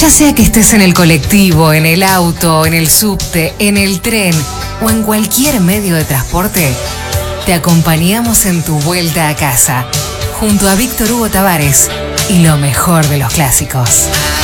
Ya sea que estés en el colectivo, en el auto, en el subte, en el tren o en cualquier medio de transporte, te acompañamos en tu vuelta a casa, junto a Víctor Hugo Tavares y lo mejor de los clásicos.